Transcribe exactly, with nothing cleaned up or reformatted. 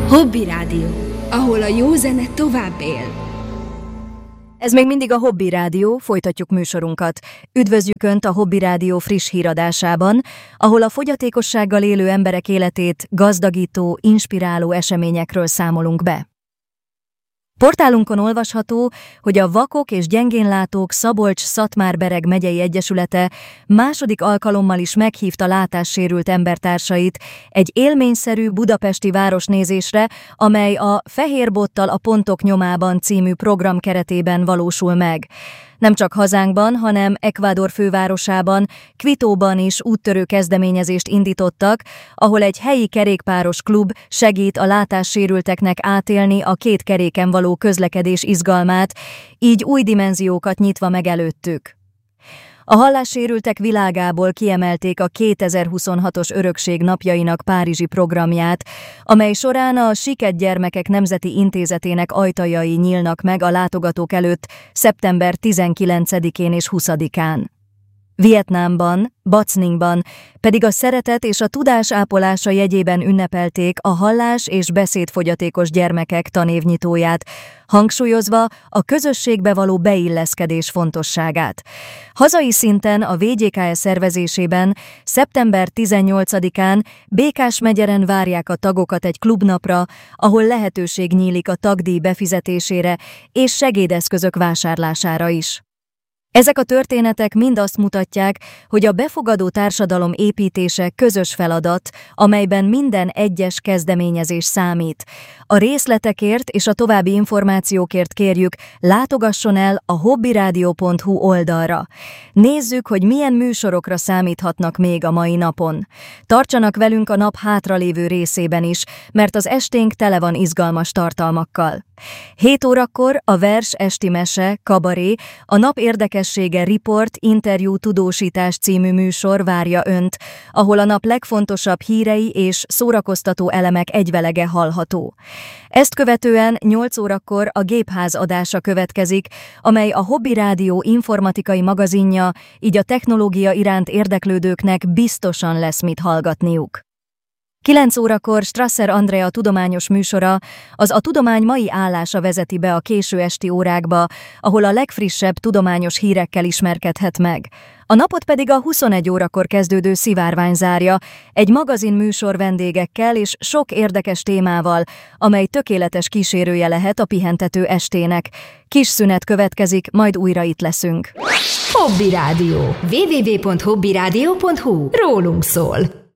Hobby Rádió, ahol a jó zene tovább él. Ez még mindig a Hobby Rádió, folytatjuk műsorunkat. Üdvözljük Önt a Hobby Rádió friss híradásában, ahol a fogyatékossággal élő emberek életét gazdagító, inspiráló eseményekről számolunk be. Portálunkon olvasható, hogy a Vakok és Gyengénlátók Szabolcs-Szatmár-Bereg megyei egyesülete második alkalommal is meghívta látássérült embertársait egy élményszerű budapesti városnézésre, amely a Fehér bottal a pontok nyomában című program keretében valósul meg. Nem csak hazánkban, hanem Ecuador fővárosában, Quitóban is úttörő kezdeményezést indítottak, ahol egy helyi kerékpáros klub segít a látássérülteknek átélni a két keréken való közlekedés izgalmát, így új dimenziókat nyitva meg előttük. A hallássérültek világából kiemelték a kétezer-huszonhatos Örökség napjainak párizsi programját, amely során a Siket Gyermekek Nemzeti Intézetének ajtajai nyílnak meg a látogatók előtt szeptember tizenkilencedikén és huszadikán. Vietnámban, Bacningban pedig a szeretet és a tudás ápolása jegyében ünnepelték a hallás- és beszédfogyatékos gyermekek tanévnyitóját, hangsúlyozva a közösségbe való beilleszkedés fontosságát. Hazai szinten a vé gé ká es szervezésében szeptember tizennyolcadikán Békás-megyeren várják a tagokat egy klubnapra, ahol lehetőség nyílik a tagdíj befizetésére és segédeszközök vásárlására is. Ezek a történetek mind azt mutatják, hogy a befogadó társadalom építése közös feladat, amelyben minden egyes kezdeményezés számít. A részletekért és a további információkért kérjük, látogasson el a hobbyradio pont hu oldalra. Nézzük, hogy milyen műsorokra számíthatnak még a mai napon. Tartsanak velünk a nap hátralévő részében is, mert az esténk tele van izgalmas tartalmakkal. hét órakor a Vers esti mese, kabaré, a nap érdekessége Riport, interjú, tudósítás című műsor várja Önt, ahol a nap legfontosabb hírei és szórakoztató elemek egyvelege hallható. Ezt követően nyolc órakor a Gépház adása következik, amely a Hobby Rádió informatikai magazinja, így a technológia iránt érdeklődőknek biztosan lesz mit hallgatniuk. kilenc órakor Strasser Andrea tudományos műsora az A Tudomány mai állása vezeti be a késő esti órákba, ahol a legfrissebb tudományos hírekkel ismerkedhet meg. A napot pedig a huszonegy órakor kezdődő Szivárvány zárja, egy magazin műsor vendégekkel és sok érdekes témával, amely tökéletes kísérője lehet a pihentető estének. Kis szünet következik, majd újra itt leszünk. Hobby Rádió. double-u double-u double-u pont hobbyradio pont hu. Rólunk szól.